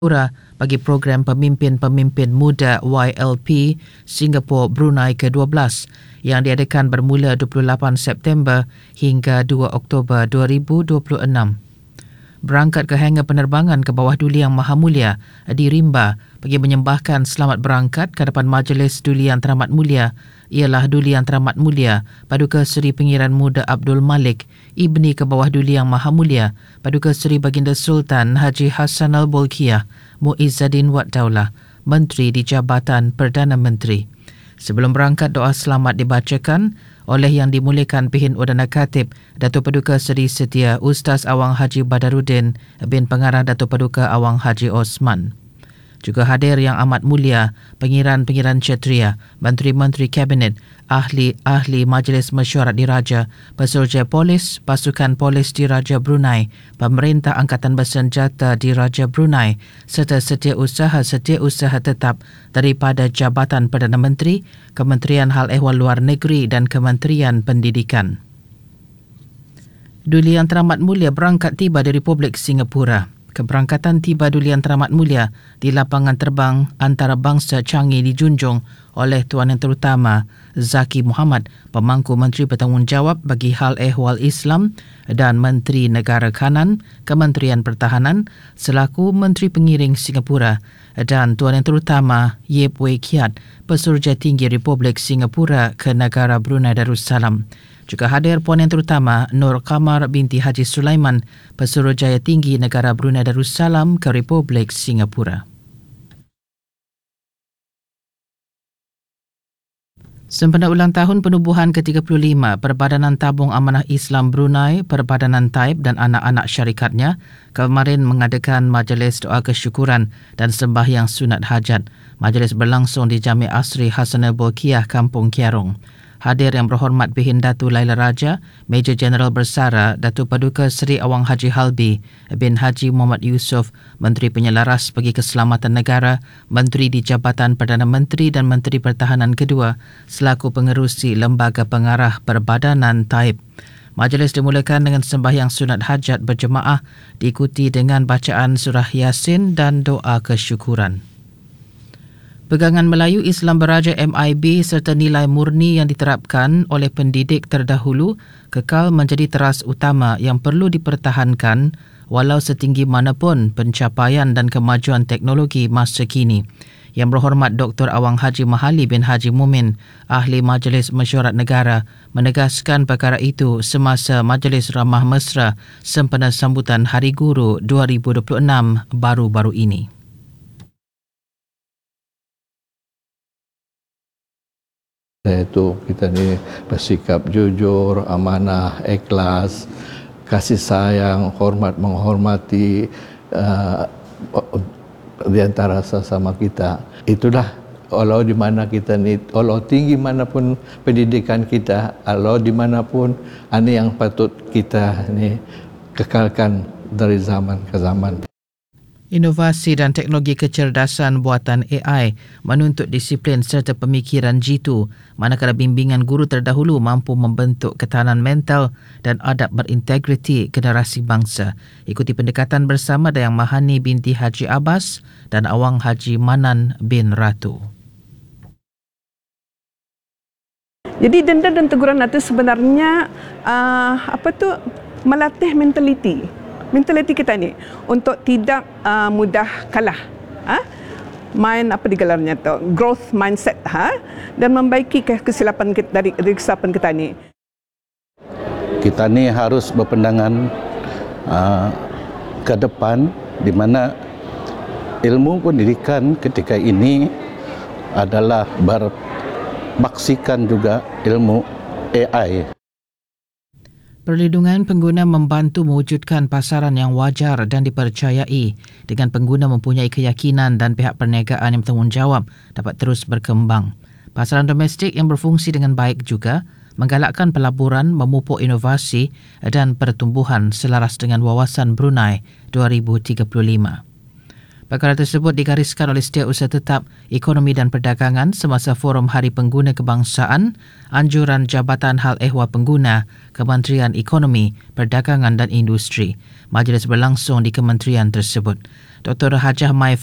bagi program Pemimpin-Pemimpin Muda YLP Singapura Brunei ke-12 yang diadakan bermula 28 September hingga 2 Oktober 2026. Berangkat ke hangar penerbangan ke bawah Duli Yang Maha Mulia di Rimba bagi menyembahkan selamat berangkat ke hadapan Majlis Duli Yang Teramat Mulia ialah Duli Yang Teramat Mulia Paduka Seri Pengiran Muda Abdul Malik, Ibni ke bawah Duli Yang Maha Mulia Paduka Seri Baginda Sultan Haji Hassan Al-Bolkiah Muizzaddin Wad Daulah, Menteri di Jabatan Perdana Menteri. Sebelum berangkat, doa selamat dibacakan oleh Yang Dimuliakan Pihin Udana Khatib Datuk Paduka Seri Setia Ustaz Awang Haji Badaruddin bin Pengarah Datuk Paduka Awang Haji Osman. Juga hadir Yang Amat Mulia Pengiran-Pengiran Kshatriya, Menteri-Menteri Kabinet, Ahli-Ahli Majlis Mesyuarat Diraja, Pesuruhjaya Polis, Pasukan Polis Diraja Brunei, Pemerintah Angkatan Bersenjata Diraja Brunei serta setiausaha tetap daripada Jabatan Perdana Menteri, Kementerian Hal Ehwal Luar Negeri dan Kementerian Pendidikan. Duli Yang Teramat Mulia berangkat tiba di Republik Singapura. Keberangkatan tiba Duli Yang Teramat Mulia di lapangan terbang antarabangsa Changi dijunjung oleh Tuan Yang Terutama Zaki Muhammad, Pemangku Menteri Bertanggungjawab bagi Hal Ehwal Islam dan Menteri Negara Kanan, Kementerian Pertahanan selaku Menteri Pengiring Singapura dan Tuan Yang Terutama Yip Wei Kiat, Pesuruhjaya Tinggi Republik Singapura ke Negara Brunei Darussalam. Juga hadir Puan Yang Terutama Nur Qamar binti Haji Sulaiman, Pesuruhjaya Tinggi Negara Brunei Darussalam ke Republik Singapura. Sempena ulang tahun penubuhan ke-35 Perbadanan Tabung Amanah Islam Brunei, Perbadanan Taib dan anak-anak syarikatnya kemarin mengadakan majlis doa kesyukuran dan sembahyang sunat hajat. Majlis berlangsung di Jami' Asri Hassan Al-Bolkiah, Kampung Kiarong. Hadir Yang Berhormat Bihin Datu Laila Raja, Major Jeneral Bersara Datuk Paduka Seri Awang Haji Halbi bin Haji Muhammad Yusof, Menteri Penyelaras bagi Keselamatan Negara, Menteri di Jabatan Perdana Menteri dan Menteri Pertahanan kedua selaku pengerusi Lembaga Pengarah Perbadanan Taib. Majlis dimulakan dengan sembahyang sunat hajat berjemaah diikuti dengan bacaan surah Yasin dan doa kesyukuran. Pegangan Melayu Islam Beraja MIB serta nilai murni yang diterapkan oleh pendidik terdahulu kekal menjadi teras utama yang perlu dipertahankan walau setinggi manapun pencapaian dan kemajuan teknologi masa kini. Yang Berhormat Dr. Awang Haji Mahali bin Haji Mumin, Ahli Majlis Mesyuarat Negara, menegaskan perkara itu semasa Majlis Ramah Mesra sempena sambutan Hari Guru 2026 baru-baru ini. Iaitu kita ni bersikap jujur, amanah, ikhlas, kasih sayang, hormat menghormati di antara sesama kita. Itulah walau di mana kita ni, walau tinggi manapun pendidikan kita, walau di manapun, ini yang patut kita ni kekalkan dari zaman ke zaman. Inovasi dan teknologi kecerdasan buatan AI menuntut disiplin serta pemikiran jitu, manakala bimbingan guru terdahulu mampu membentuk ketahanan mental dan adab berintegriti generasi bangsa. Ikuti pendekatan bersama Dayang Mahani binti Haji Abbas dan Awang Haji Manan bin Ratu. Jadi denda dan teguran itu sebenarnya melatih mentaliti kita ni untuk tidak mudah kalah. Digelarnya tu growth mindset dan membaiki kesilapan kita, dari kesilapan kita ni. Kita ni harus berpandangan ke depan di mana ilmu pendidikan ketika ini adalah berbaksikan juga ilmu AI. Perlindungan pengguna membantu mewujudkan pasaran yang wajar dan dipercayai dengan pengguna mempunyai keyakinan dan pihak perniagaan yang bertanggungjawab dapat terus berkembang. Pasaran domestik yang berfungsi dengan baik juga menggalakkan pelaburan, memupuk inovasi dan pertumbuhan selaras dengan wawasan Brunei 2035. Perkara tersebut digariskan oleh Setiausaha Tetap Ekonomi dan Perdagangan semasa Forum Hari Pengguna Kebangsaan, Anjuran Jabatan Hal Ehwal Pengguna, Kementerian Ekonomi, Perdagangan dan Industri. Majlis berlangsung di kementerian tersebut. Dr. Hajah Mai